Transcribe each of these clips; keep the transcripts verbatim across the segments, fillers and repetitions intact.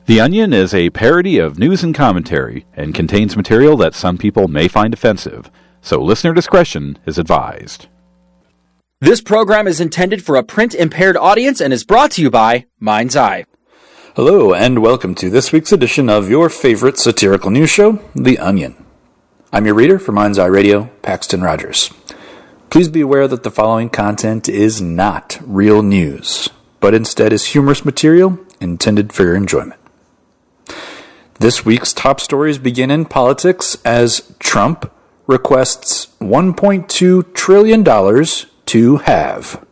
The Onion is a parody of news and commentary and contains material that some people may find offensive, so listener discretion is advised. This program is intended for a print-impaired audience and is brought to you by Mind's Eye. Hello, and welcome to this week's edition of your favorite satirical news show, The Onion. I'm your reader for Mind's Eye Radio, Paxton Rogers. Please be aware that the following content is not real news, but instead is humorous material intended for your enjoyment. This week's top stories begin in politics as Trump requests one point two trillion dollars to have.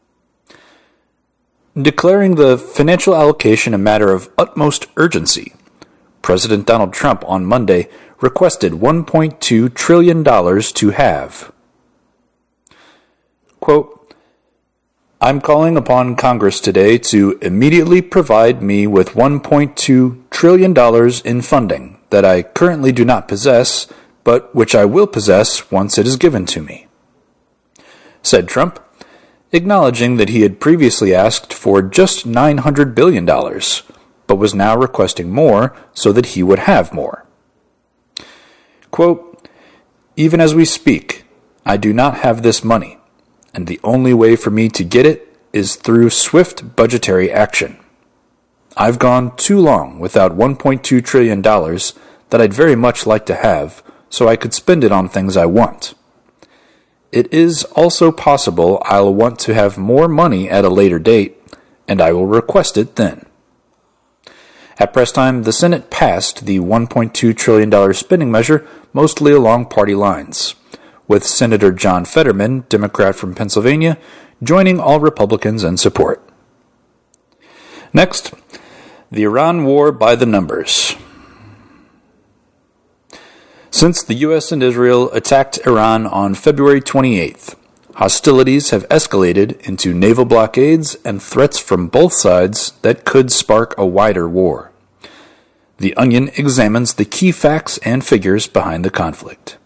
Declaring the financial allocation a matter of utmost urgency, President Donald Trump on Monday requested one point two trillion dollars to have. Quote, I'm calling upon Congress today to immediately provide me with one point two trillion dollars in funding that I currently do not possess, but which I will possess once it is given to me, said Trump, acknowledging that he had previously asked for just nine hundred billion dollars, but was now requesting more so that he would have more. Quote, even as we speak, I do not have this money, and the only way for me to get it is through swift budgetary action. I've gone too long without one point two trillion dollars that I'd very much like to have, so I could spend it on things I want. It is also possible I'll want to have more money at a later date, and I will request it then. At press time, the Senate passed the one point two trillion dollars spending measure mostly along party lines, with Senator John Fetterman, Democrat from Pennsylvania, joining all Republicans in support. Next, the Iran war by the numbers. Since the U S and Israel attacked Iran on February twenty-eighth, hostilities have escalated into naval blockades and threats from both sides that could spark a wider war. The Onion examines the key facts and figures behind the conflict.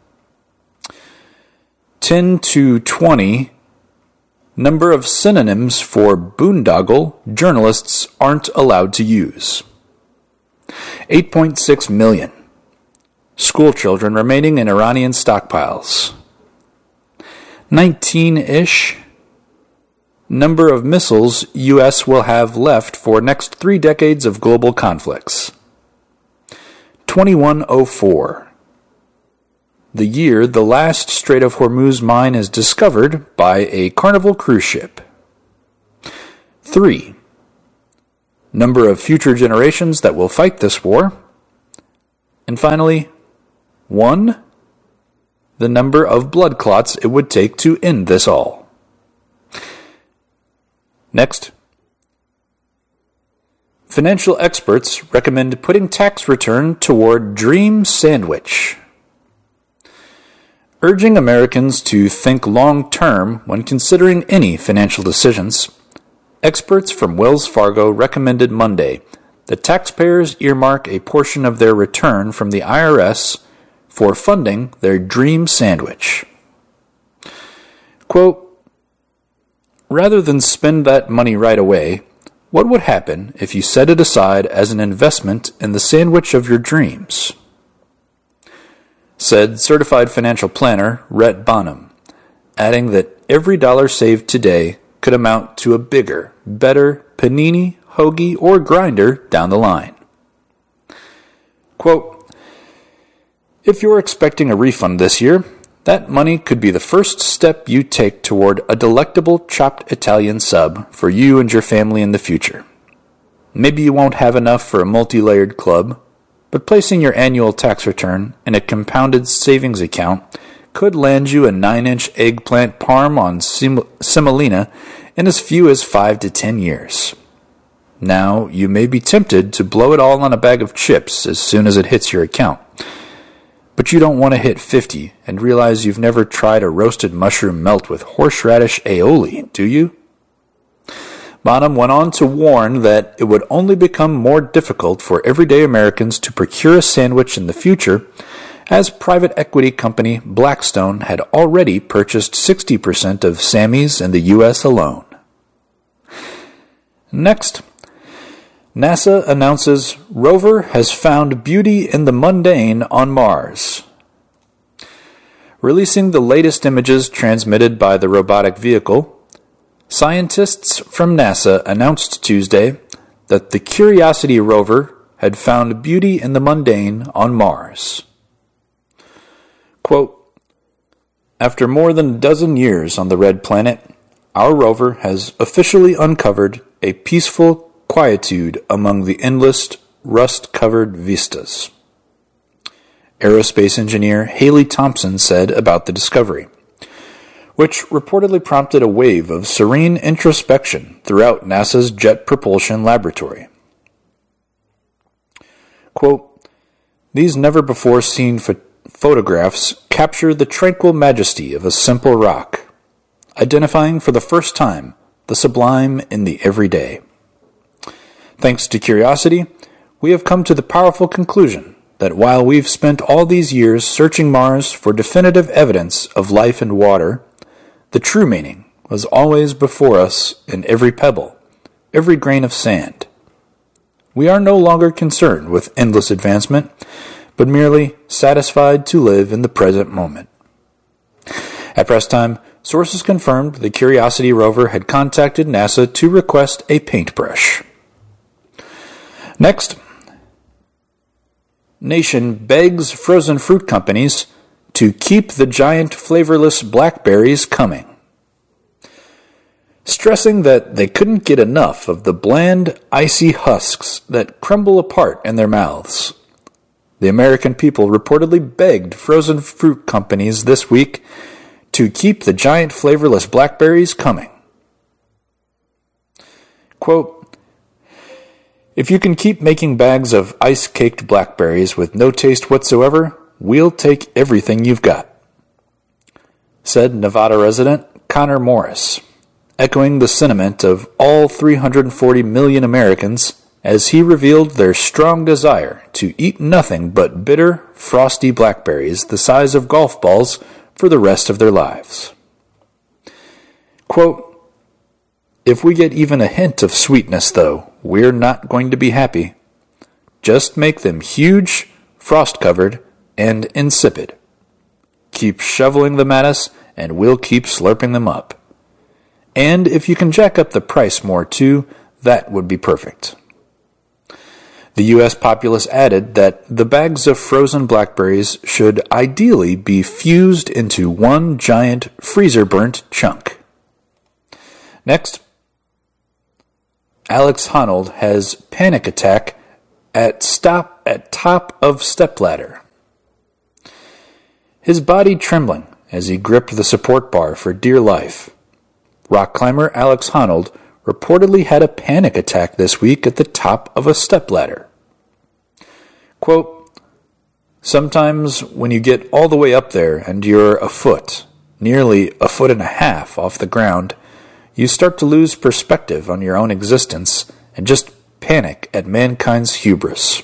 ten to twenty, number of synonyms for boondoggle journalists aren't allowed to use. eight point six million. School children remaining in Iranian stockpiles. nineteen-ish. Number of missiles U S will have left for next three decades of global conflicts. twenty-one oh four. The year the last Strait of Hormuz mine is discovered by a Carnival cruise ship. three. Number of future generations that will fight this war. And finally, one. The number of blood clots it would take to end this all. Next. Financial experts recommend putting tax return toward dream sandwich, urging Americans to think long-term when considering any financial decisions. Experts from Wells Fargo recommended Monday that taxpayers earmark a portion of their return from the I R S for funding their dream sandwich. Quote, rather than spend that money right away, what would happen if you set it aside as an investment in the sandwich of your dreams? Said certified financial planner Rhett Bonham, adding that every dollar saved today could amount to a bigger, better panini, hoagie, or grinder down the line. Quote, if you're expecting a refund this year, that money could be the first step you take toward a delectable chopped Italian sub for you and your family in the future. Maybe you won't have enough for a multi-layered club, but placing your annual tax return in a compounded savings account could land you a nine-inch eggplant parm on sim- semolina in as few as five to ten years. Now, you may be tempted to blow it all on a bag of chips as soon as it hits your account. But you don't want to hit fifty and realize you've never tried a roasted mushroom melt with horseradish aioli, do you? Bonham went on to warn that it would only become more difficult for everyday Americans to procure a sandwich in the future, as private equity company Blackstone had already purchased sixty percent of Sammy's in the U S alone. Next, NASA announces rover has found beauty in the mundane on Mars. Releasing the latest images transmitted by the robotic vehicle, scientists from NASA announced Tuesday that the Curiosity rover had found beauty in the mundane on Mars. Quote, after more than a dozen years on the red planet, our rover has officially uncovered a peaceful quietude among the endless rust-covered vistas, aerospace engineer Haley Thompson said about the discovery, which reportedly prompted a wave of serene introspection throughout NASA's Jet Propulsion Laboratory. Quote, these never-before-seen ph- photographs capture the tranquil majesty of a simple rock, identifying for the first time the sublime in the everyday. Thanks to Curiosity, we have come to the powerful conclusion that while we've spent all these years searching Mars for definitive evidence of life and water, the true meaning was always before us in every pebble, every grain of sand. We are no longer concerned with endless advancement, but merely satisfied to live in the present moment. At press time, sources confirmed the Curiosity rover had contacted NASA to request a paintbrush. Next, nation begs frozen fruit companies to keep the giant flavorless blackberries coming. Stressing that they couldn't get enough of the bland, icy husks that crumble apart in their mouths, the American people reportedly begged frozen fruit companies this week to keep the giant flavorless blackberries coming. Quote, if you can keep making bags of ice-caked blackberries with no taste whatsoever, we'll take everything you've got, said Nevada resident Connor Morris, echoing the sentiment of all three hundred forty million Americans as he revealed their strong desire to eat nothing but bitter, frosty blackberries the size of golf balls for the rest of their lives. Quote, if we get even a hint of sweetness, though, we're not going to be happy. Just make them huge, frost-covered, and insipid. Keep shoveling them at us, and we'll keep slurping them up. And if you can jack up the price more, too, that would be perfect. The U S populace added that the bags of frozen blackberries should ideally be fused into one giant freezer-burnt chunk. Next, Alex Honnold has panic attack at stop at top of stepladder. His body trembling as he gripped the support bar for dear life. Rock climber Alex Honnold reportedly had a panic attack this week at the top of a stepladder. Quote, sometimes when you get all the way up there and you're a foot, nearly a foot and a half off the ground, you start to lose perspective on your own existence and just panic at mankind's hubris,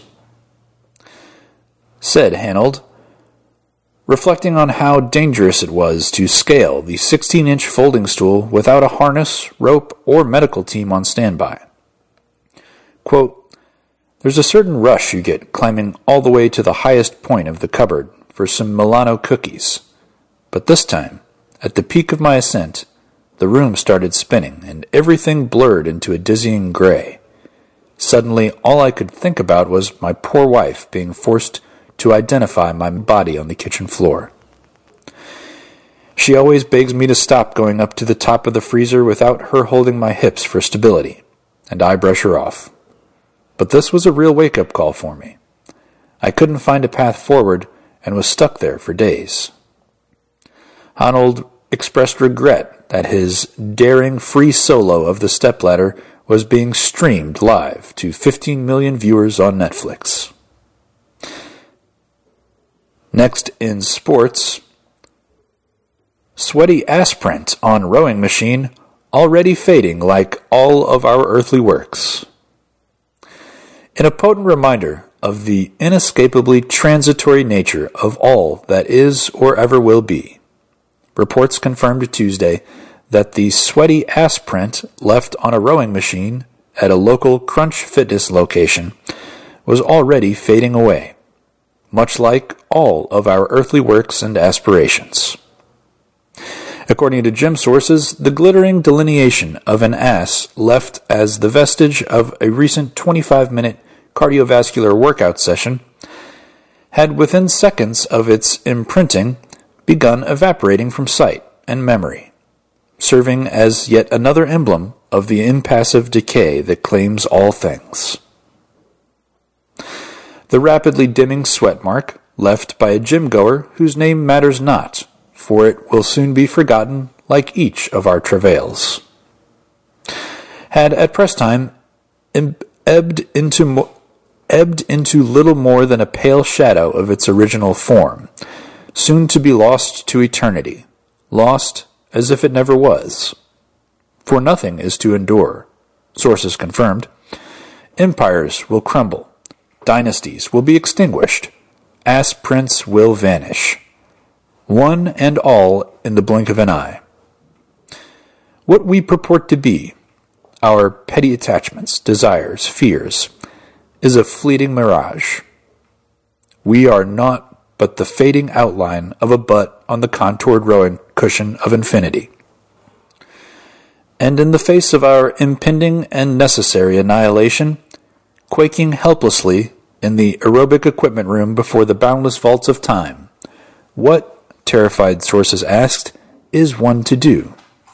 said Honnold, reflecting on how dangerous it was to scale the sixteen-inch folding stool without a harness, rope, or medical team on standby. Quote, there's a certain rush you get climbing all the way to the highest point of the cupboard for some Milano cookies, but this time, at the peak of my ascent, the room started spinning, and everything blurred into a dizzying gray. Suddenly, all I could think about was my poor wife being forced to identify my body on the kitchen floor. She always begs me to stop going up to the top of the freezer without her holding my hips for stability, and I brush her off. But this was a real wake-up call for me. I couldn't find a path forward and was stuck there for days. Honnold expressed regret that his daring free solo of the stepladder was being streamed live to fifteen million viewers on Netflix. Next in sports, sweaty ass print on rowing machine already fading like all of our earthly works. In a potent reminder of the inescapably transitory nature of all that is or ever will be, reports confirmed Tuesday that the sweaty ass print left on a rowing machine at a local Crunch Fitness location was already fading away, much like all of our earthly works and aspirations. According to gym sources, the glittering delineation of an ass left as the vestige of a recent twenty-five minute cardiovascular workout session had within seconds of its imprinting begun evaporating from sight and memory, serving as yet another emblem of the impassive decay that claims all things. The rapidly dimming sweat mark left by a gym-goer whose name matters not, for it will soon be forgotten like each of our travails, had at press time ebbed into, mo- ebbed into little more than a pale shadow of its original form, soon to be lost to eternity, lost as if it never was. For nothing is to endure, sources confirmed. Empires will crumble, dynasties will be extinguished, ass prince will vanish, one and all in the blink of an eye. What we purport to be, our petty attachments, desires, fears, is a fleeting mirage. We are not but the fading outline of a butt on the contoured rowing cushion of infinity. And in the face of our impending and necessary annihilation, quaking helplessly in the aerobic equipment room before the boundless vaults of time, what, terrified sources asked, is one to do?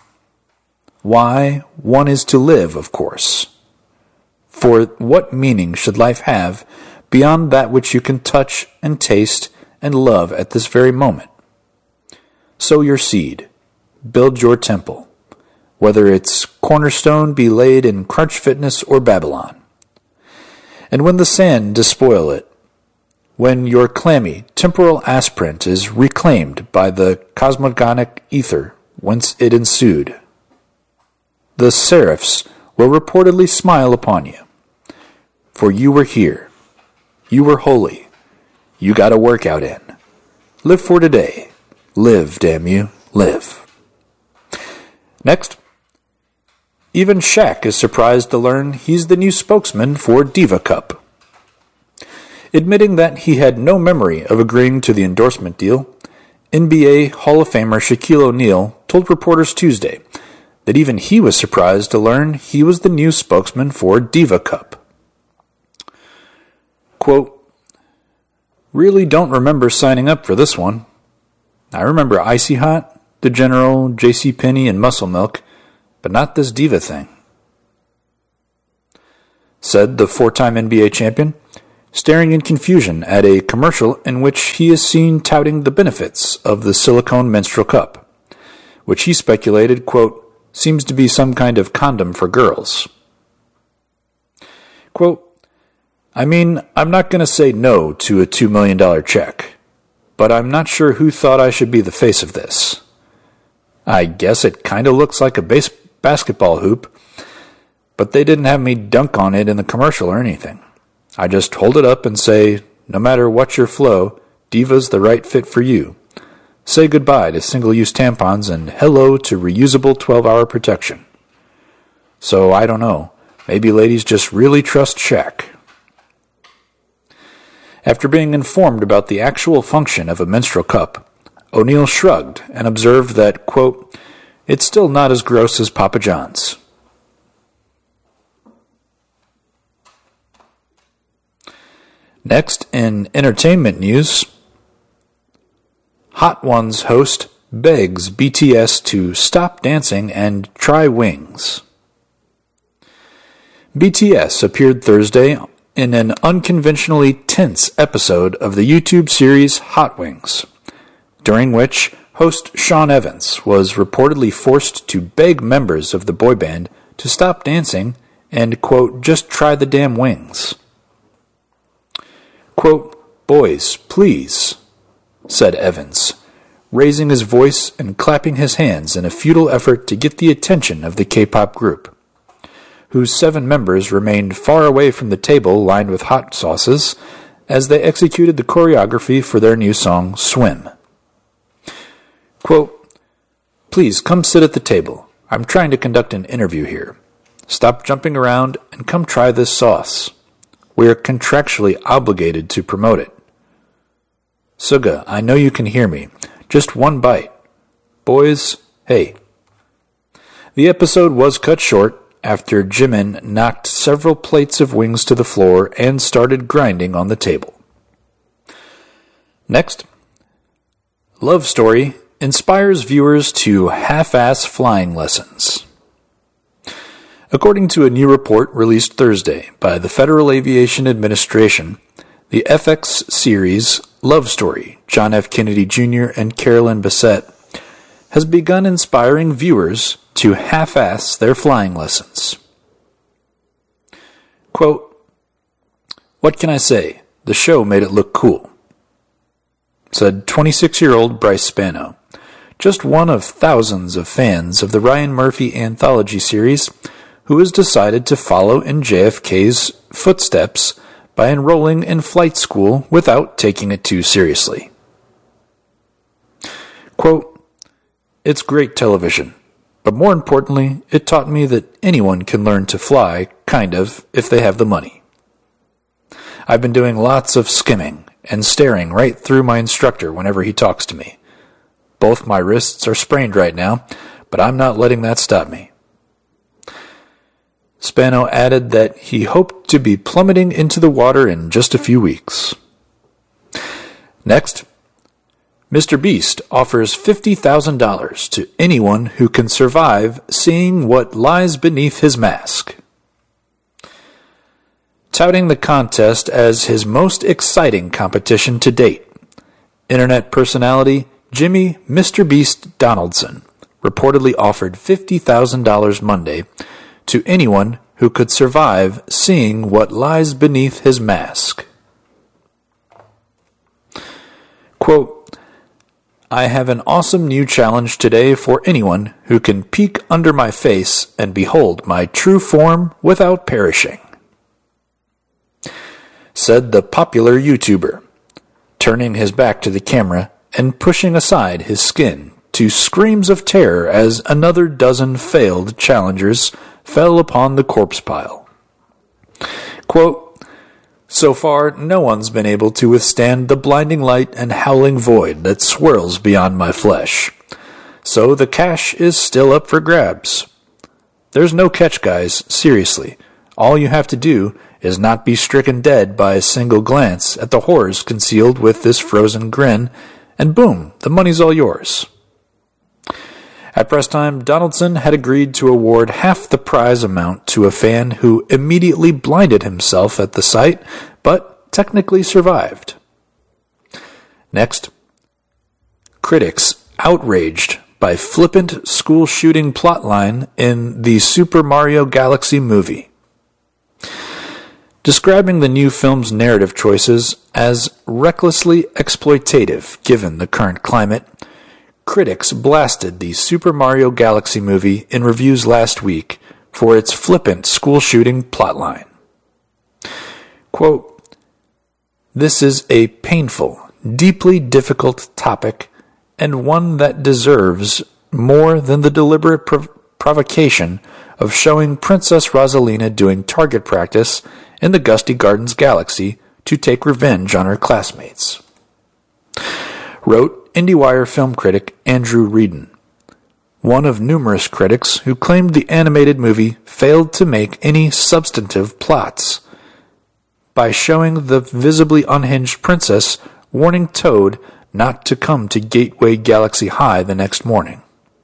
Why, one is to live, of course. For what meaning should life have beyond that which you can touch and taste and love at this very moment? Sow your seed, build your temple, whether its cornerstone be laid in Crunch Fitness or Babylon. And when the sand despoil it, when your clammy temporal assprint is reclaimed by the cosmogonic ether whence it ensued, the seraphs will reportedly smile upon you. For you were here. You were holy. You got a workout in. Live for today. Live, damn you. Live. Next. Even Shaq is surprised to learn he's the new spokesman for Diva Cup. Admitting that he had no memory of agreeing to the endorsement deal, N B A Hall of Famer Shaquille O'Neal told reporters Tuesday that even he was surprised to learn he was the new spokesman for Diva Cup. Quote, really don't remember signing up for this one. I remember Icy Hot, The General, JCPenney, and Muscle Milk, but not this Diva thing, said the four-time N B A champion, staring in confusion at a commercial in which he is seen touting the benefits of the silicone menstrual cup, which he speculated, quote, seems to be some kind of condom for girls. Quote, I mean, I'm not going to say no to a two million dollars check, but I'm not sure who thought I should be the face of this. I guess it kind of looks like a base basketball hoop, but they didn't have me dunk on it in the commercial or anything. I just hold it up and say, no matter what your flow, Diva's the right fit for you. Say goodbye to single-use tampons and hello to reusable twelve-hour protection. So, I don't know. Maybe ladies just really trust Shaq. After being informed about the actual function of a menstrual cup, O'Neal shrugged and observed that, quote, it's still not as gross as Papa John's. Next, in entertainment news, Hot Ones host begs B T S to stop dancing and try wings. B T S appeared Thursday in an unconventionally tense episode of the YouTube series Hot Wings, during which host Sean Evans was reportedly forced to beg members of the boy band to stop dancing and, quote, just try the damn wings. Quote, boys, please, said Evans, raising his voice and clapping his hands in a futile effort to get the attention of the K-pop group, whose seven members remained far away from the table lined with hot sauces as they executed the choreography for their new song, Swim. Quote, please come sit at the table. I'm trying to conduct an interview here. Stop jumping around and come try this sauce. We are contractually obligated to promote it. Suga, I know you can hear me. Just one bite. Boys, hey. The episode was cut short after Jimin knocked several plates of wings to the floor and started grinding on the table. Next, Love Story inspires viewers to half-ass flying lessons. According to a new report released Thursday by the Federal Aviation Administration, the F X series Love Story, John F. Kennedy Junior and Carolyn Bessette, has begun inspiring viewers to half-ass their flying lessons. Quote, "What can I say? The show made it look cool," said twenty-six-year-old Bryce Spano, just one of thousands of fans of the Ryan Murphy anthology series who has decided to follow in J F K's footsteps by enrolling in flight school without taking it too seriously. Quote, "It's great television, but more importantly, it taught me that anyone can learn to fly, kind of, if they have the money. I've been doing lots of skimming and staring right through my instructor whenever he talks to me. Both my wrists are sprained right now, but I'm not letting that stop me." Spano added that he hoped to be plummeting into the water in just a few weeks. Next, Mister Beast offers fifty thousand dollars to anyone who can survive seeing what lies beneath his mask. Touting the contest as his most exciting competition to date, internet personality Jimmy Mister Beast Donaldson reportedly offered fifty thousand dollars Monday to anyone who could survive seeing what lies beneath his mask. Quote, "I have an awesome new challenge today for anyone who can peek under my face and behold my true form without perishing," said the popular YouTuber, turning his back to the camera and pushing aside his skin to screams of terror as another dozen failed challengers fell upon the corpse pile. Quote, "So far, no one's been able to withstand the blinding light and howling void that swirls beyond my flesh. So the cash is still up for grabs. There's no catch, guys, seriously. All you have to do is not be stricken dead by a single glance at the horrors concealed with this frozen grin, and boom, the money's all yours." At press time, Donaldson had agreed to award half the prize amount to a fan who immediately blinded himself at the sight, but technically survived. Next, critics outraged by flippant school shooting plotline in the Super Mario Galaxy movie. Describing the new film's narrative choices as recklessly exploitative given the current climate, critics blasted the Super Mario Galaxy movie in reviews last week for its flippant school shooting plotline. Quote, "This is a painful, deeply difficult topic and one that deserves more than the deliberate prov- provocation of showing Princess Rosalina doing target practice in the Gusty Gardens Galaxy to take revenge on her classmates," wrote IndieWire film critic Andrew Reedon, one of numerous critics who claimed the animated movie failed to make any substantive plots by showing the visibly unhinged princess warning Toad not to come to Gateway Galaxy High the next morning.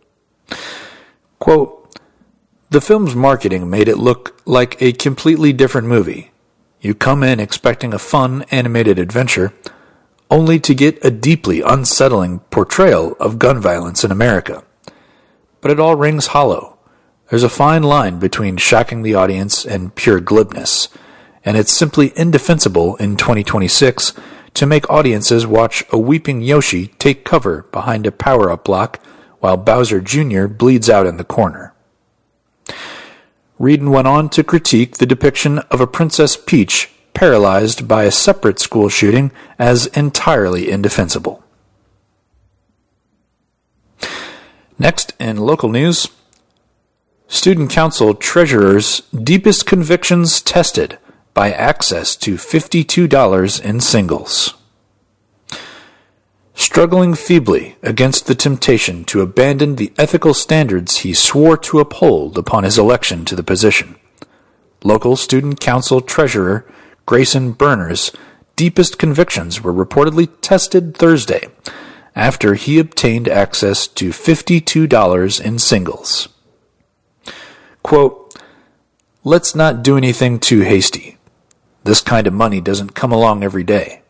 Quote, "The film's marketing made it look like a completely different movie. You come in expecting a fun, animated adventure, only to get a deeply unsettling portrayal of gun violence in America. But it all rings hollow. There's a fine line between shocking the audience and pure glibness, and it's simply indefensible in twenty twenty-six to make audiences watch a weeping Yoshi take cover behind a power-up block while Bowser Junior bleeds out in the corner." Reedon went on to critique the depiction of a Princess Peach paralyzed by a separate school shooting as entirely indefensible. Next, in local news, Student Council Treasurer's deepest convictions tested by access to fifty-two dollars in singles. Struggling feebly against the temptation to abandon the ethical standards he swore to uphold upon his election to the position, local Student Council Treasurer Grayson Berner's deepest convictions were reportedly tested Thursday after he obtained access to fifty-two dollars in singles. Quote, "Let's not do anything too hasty. This kind of money doesn't come along every day."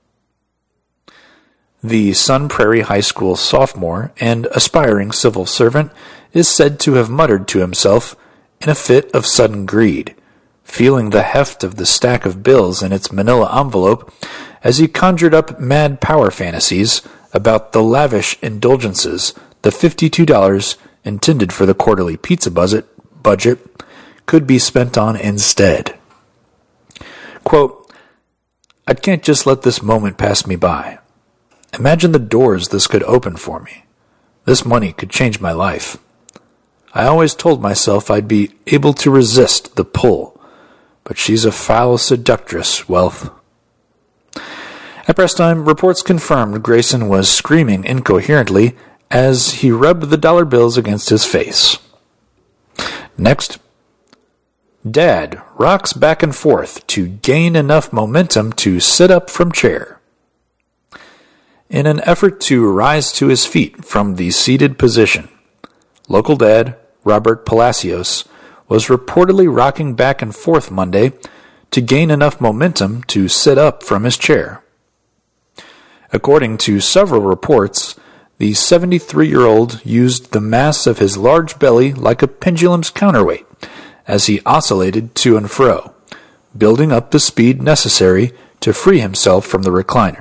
The Sun Prairie High School sophomore and aspiring civil servant is said to have muttered to himself in a fit of sudden greed, feeling the heft of the stack of bills in its manila envelope as he conjured up mad power fantasies about the lavish indulgences the fifty-two dollars intended for the quarterly pizza budget, budget could be spent on instead. Quote, "I can't just let this moment pass me by. Imagine the doors this could open for me. This money could change my life. I always told myself I'd be able to resist the pull, but she's a foul seductress, wealth." At press time, reports confirmed Grayson was screaming incoherently as he rubbed the dollar bills against his face. Next, Dad rocks back and forth to gain enough momentum to sit up from chair. In an effort to rise to his feet from the seated position, local dad Robert Palacios was reportedly rocking back and forth Monday to gain enough momentum to sit up from his chair. According to several reports, the seventy-three-year-old used the mass of his large belly like a pendulum's counterweight as he oscillated to and fro, building up the speed necessary to free himself from the recliner.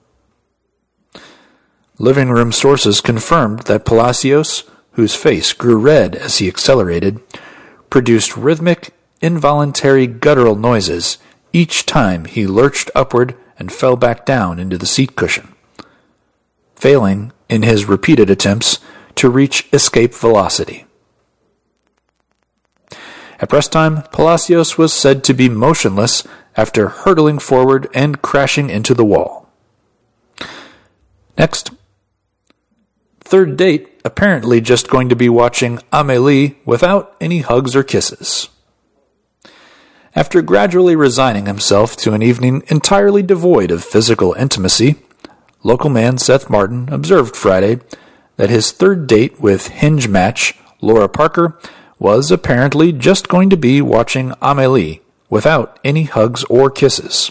Living room sources confirmed that Palacios, whose face grew red as he accelerated, produced rhythmic, involuntary guttural noises each time he lurched upward and fell back down into the seat cushion, failing in his repeated attempts to reach escape velocity. At press time, Palacios was said to be motionless after hurtling forward and crashing into the wall. Next, third date apparently just going to be watching Amélie without any hugs or kisses. After gradually resigning himself to an evening entirely devoid of physical intimacy, local man Seth Martin observed Friday that his third date with hinge match Laura Parker was apparently just going to be watching Amélie without any hugs or kisses.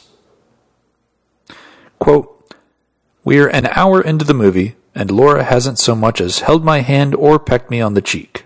Quote, "We're an hour into the movie, and Laura hasn't so much as held my hand or pecked me on the cheek,"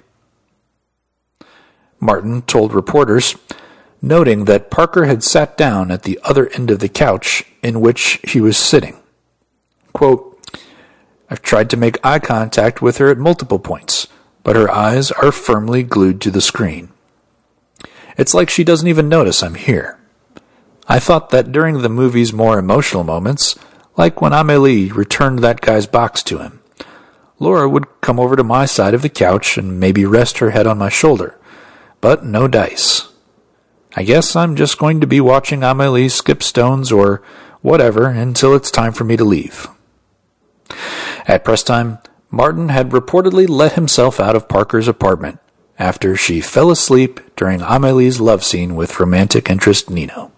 Martin told reporters, noting that Parker had sat down at the other end of the couch in which he was sitting. Quote, "I've tried to make eye contact with her at multiple points, but her eyes are firmly glued to the screen. It's like she doesn't even notice I'm here. I thought that during the movie's more emotional moments, like when Amélie returned that guy's box to him, Laura would come over to my side of the couch and maybe rest her head on my shoulder, but no dice. I guess I'm just going to be watching Amélie skip stones or whatever until it's time for me to leave." At press time, Martin had reportedly let himself out of Parker's apartment after she fell asleep during Amélie's love scene with romantic interest Nino.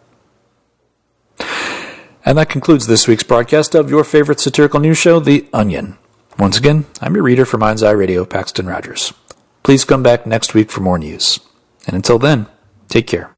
And that concludes this week's broadcast of your favorite satirical news show, The Onion. Once again, I'm your reader for Mind's Eye Radio, Paxton Rogers. Please come back next week for more news. And until then, take care.